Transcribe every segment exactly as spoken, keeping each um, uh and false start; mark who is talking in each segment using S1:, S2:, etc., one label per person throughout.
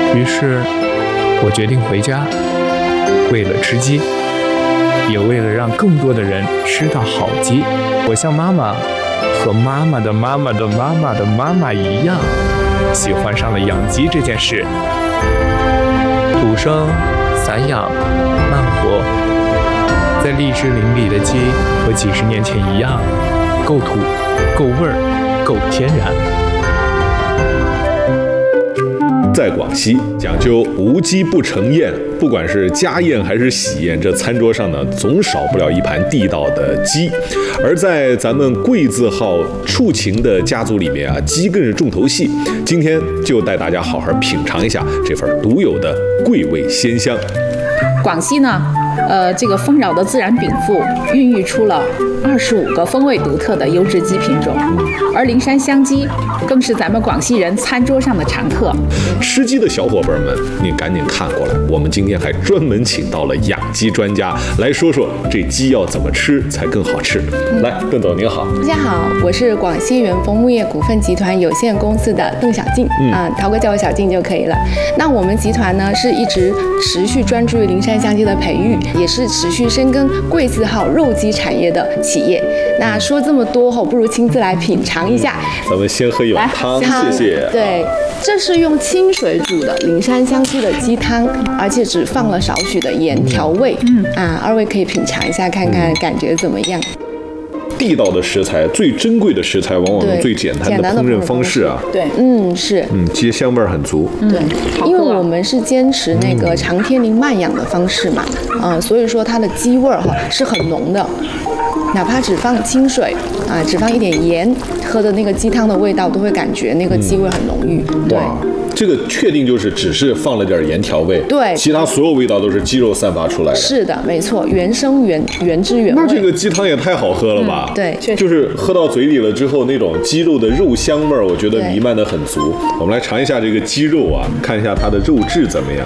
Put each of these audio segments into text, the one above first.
S1: 于是我决定回家，为了吃鸡，也为了让更多的人吃到好鸡，我像妈妈和妈妈的妈妈的妈妈的妈妈一样，喜欢上了养鸡这件事。土生散养慢活，在荔枝林里的鸡和几十年前一样，够土够味儿够天然。
S2: 在广西讲究无鸡不成宴，不管是家宴还是喜宴，这餐桌上呢总少不了一盘地道的鸡。而在咱们贵字号处禽的家族里面啊，鸡更是重头戏。今天就带大家好好品尝一下这份独有的贵味鲜香。
S3: 广西呢，呃，这个丰饶的自然禀赋孕育出了二十五个风味独特的优质鸡品种，而灵山香鸡更是咱们广西人餐桌上的常客。
S2: 吃鸡的小伙伴们，你赶紧看过来，我们今天还专门请到了养鸡专家来说说这鸡要怎么吃才更好吃。嗯、来，邓总您好。
S4: 大家好，我是广西远丰牧业股份集团有限公司的邓小静，嗯，啊、陶哥叫我小静就可以了。那我们集团呢是一直持续专注于灵山香鸡的培育，也是持续深耕贵字号肉鸡产业的企业。那说这么多后，不如亲自来品尝一下。
S2: 咱们先喝一碗汤，谢谢。
S4: 对，这是用清水煮的灵山香鸡的鸡汤，而且只放了少许的盐调味。嗯啊，二位可以品尝一下，看看感觉怎么样。
S2: 地道的食材，最珍贵的食材，往往用最简单的烹饪方式啊。
S4: 对，嗯是，
S2: 嗯，鸡香味很足。
S4: 对，因为我们是坚持那个长天龄慢养的方式嘛，嗯、呃，所以说它的鸡味儿哈是很浓的。哪怕只放清水啊，只放一点盐，喝的那个鸡汤的味道都会感觉那个鸡味很浓郁。嗯、对，
S2: 这个确定就是只是放了点盐调味，
S4: 对，
S2: 其他所有味道都是鸡肉散发出来的。
S4: 是的，没错，原生原原汁原味。
S2: 那这个鸡汤也太好喝了吧？
S4: 嗯、对，
S2: 就是喝到嘴里了之后，那种鸡肉的肉香味儿，我觉得弥漫得很足。我们来尝一下这个鸡肉啊，看一下它的肉质怎么样。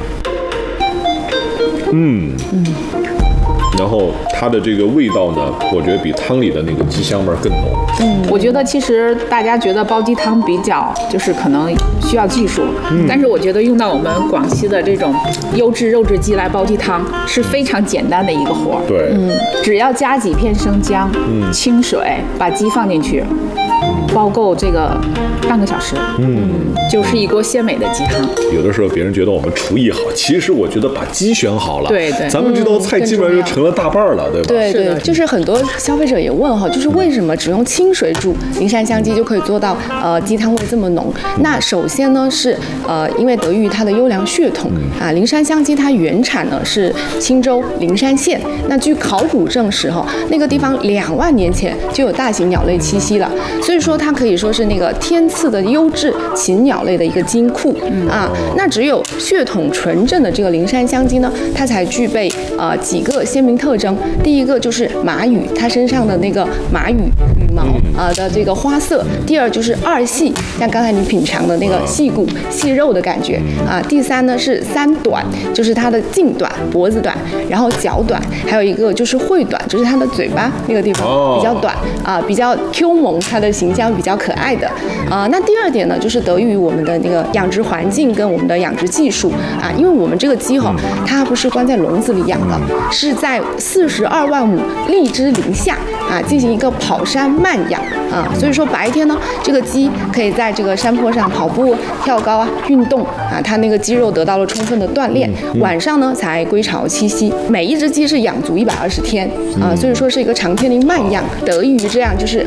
S2: 嗯嗯。然后它的这个味道呢，我觉得比汤里的那个鸡香味更浓。
S3: 嗯，我觉得其实大家觉得煲鸡汤比较就是可能需要技术，嗯、但是我觉得用到我们广西的这种优质肉质鸡来煲鸡汤是非常简单的一个活儿。
S2: 对，
S3: 嗯，只要加几片生姜、嗯、清水，把鸡放进去，煲够这个半个小时，嗯，就是一锅鲜美的鸡汤。
S2: 有的时候别人觉得我们厨艺好，其实我觉得把鸡选好了，
S3: 对对，
S2: 咱们这道菜基本上就成了大半了，对吧？
S4: 对对，就是很多消费者也问哈，就是为什么只用清水煮灵山香鸡就可以做到呃鸡汤味这么浓？那首先呢是呃因为得益于它的优良血统啊，灵山香鸡它原产呢是青州灵山县。那据考古证实哈，那个地方两万年前就有大型鸟类栖息了，所以说它可以说是那个天赐的优质禽鸟类的一个金库啊。那只有血统纯正的这个灵山香鸡呢，它才具备呃几个鲜明特征。第一个就是马羽，它身上的那个马羽羽毛啊、呃、的这个花色。第二就是二细，像刚才你品尝的那个细骨细肉的感觉啊。第三呢是三短，就是它的颈短、脖子短，然后脚短，还有一个就是喙短，就是它的嘴巴那个地方比较短啊，比较 Q 萌，它的形象比较可爱的啊。那第二点呢，就是得益于我们的那个养殖环境跟我们的养殖技术啊，因为我们这个鸡哈，它不是关在笼子里养的，是在四十二万亩荔枝林下啊进行一个跑山慢养啊，所以说白天呢，这个鸡可以在这个山坡上跑步、跳高啊，运动啊，它那个肌肉得到了充分的锻炼，晚上呢才归巢栖息。每一只鸡是养足一百二十天啊，所以说是一个长天龄慢养，得益于这样就是